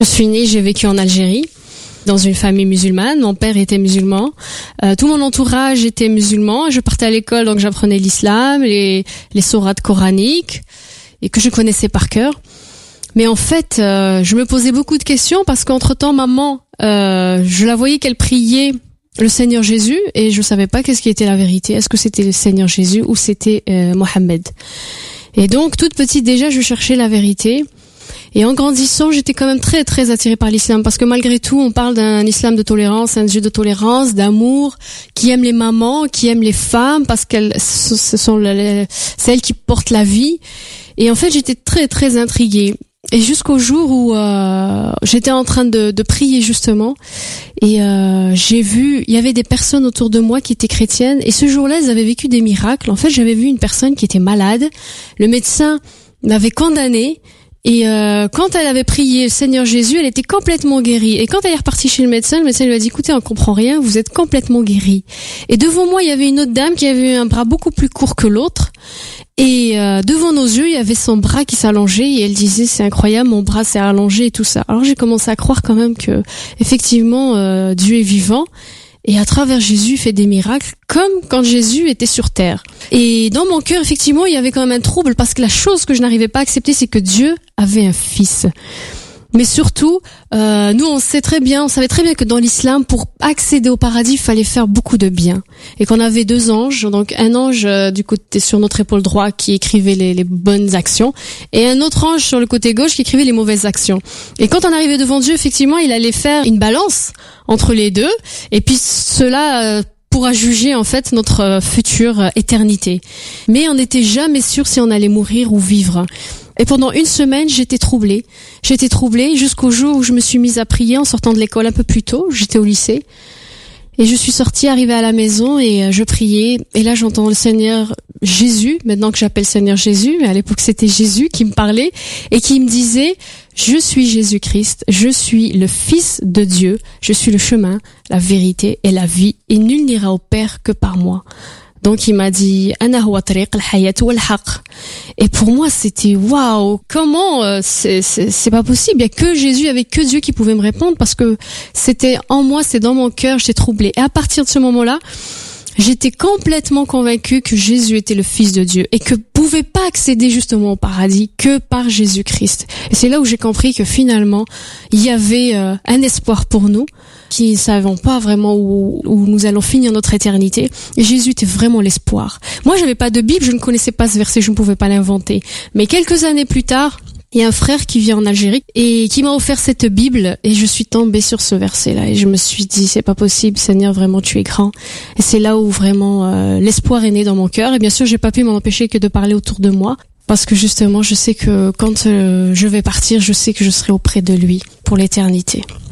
Je suis née, j'ai vécu en Algérie, dans une famille musulmane. Mon père était musulman. Tout mon entourage était musulman. Je partais à l'école, donc j'apprenais l'islam, les sourates coraniques, et que je connaissais par cœur. Mais en fait, je me posais beaucoup de questions parce qu'entre-temps, maman, je la voyais qu'elle priait le Seigneur Jésus et je savais pas qu'est-ce qui était la vérité. Est-ce que c'était le Seigneur Jésus ou c'était Mohammed? Et donc, toute petite déjà, je cherchais la vérité. Et en grandissant, j'étais quand même très très attirée par l'islam parce que malgré tout, on parle d'un islam de tolérance, un Dieu de tolérance, d'amour, qui aime les mamans, qui aime les femmes parce qu'elles ce sont celles qui portent la vie. Et en fait, j'étais très très intriguée. Et jusqu'au jour où j'étais en train de prier justement, et j'ai vu, il y avait des personnes autour de moi qui étaient chrétiennes, et ce jour-là, elles avaient vécu des miracles. En fait, j'avais vu une personne qui était malade, le médecin l'avait condamnée, et quand elle avait prié le Seigneur Jésus, elle était complètement guérie. Et quand elle est repartie chez le médecin lui a dit, écoutez, on comprend rien, vous êtes complètement guérie. Et devant moi, il y avait une autre dame qui avait un bras beaucoup plus court que l'autre. Et devant nos yeux, il y avait son bras qui s'allongeait et elle disait, c'est incroyable, mon bras s'est allongé et tout ça. Alors j'ai commencé à croire quand même que effectivement Dieu est vivant. Et à travers Jésus, il fait des miracles comme quand Jésus était sur terre. Et dans mon cœur, effectivement, il y avait quand même un trouble parce que la chose que je n'arrivais pas à accepter, c'est que Dieu avait un fils. Mais surtout, nous, on savait très bien que dans l'islam, pour accéder au paradis, il fallait faire beaucoup de bien. Et qu'on avait deux anges, donc un ange du côté sur notre épaule droite qui écrivait les bonnes actions, et un autre ange sur le côté gauche qui écrivait les mauvaises actions. Et quand on arrivait devant Dieu, effectivement, il allait faire une balance entre les deux, et puis cela pourra juger en fait notre future éternité. Mais on n'était jamais sûr si on allait mourir ou vivre. Et pendant une semaine, j'étais troublée jusqu'au jour où je me suis mise à prier en sortant de l'école un peu plus tôt. J'étais au lycée. Et je suis sortie, arrivée à la maison et je priais. Et là, j'entends le Seigneur Jésus, maintenant que j'appelle Seigneur Jésus, mais à l'époque c'était Jésus qui me parlait et qui me disait, je suis Jésus-Christ, je suis le Fils de Dieu, je suis le chemin, la vérité et la vie, et nul n'ira au Père que par moi. Donc il m'a dit Ana huwa tariq al-hayat wal haqq. Et pour moi c'était waouh, comment c'est pas possible, il y a que Jésus, avec que Dieu qui pouvait me répondre parce que c'était en moi, c'est dans mon cœur, j'étais troublée. Et à partir de ce moment-là, j'étais complètement convaincue que Jésus était le Fils de Dieu et que pouvait pas accéder justement au paradis que par Jésus-Christ. Et c'est là où j'ai compris que finalement, il y avait un espoir pour nous qui ne savons pas vraiment où nous allons finir notre éternité. Et Jésus était vraiment l'espoir. Moi, j'avais pas de Bible, je ne connaissais pas ce verset, je ne pouvais pas l'inventer. Mais quelques années plus tard, il y a un frère qui vit en Algérie et qui m'a offert cette Bible et je suis tombée sur ce verset-là et je me suis dit, c'est pas possible, Seigneur, vraiment tu es grand. Et c'est là où vraiment l'espoir est né dans mon cœur. Et bien sûr, j'ai pas pu m'en empêcher que de parler autour de moi parce que justement, je sais que quand je vais partir, je sais que je serai auprès de lui pour l'éternité.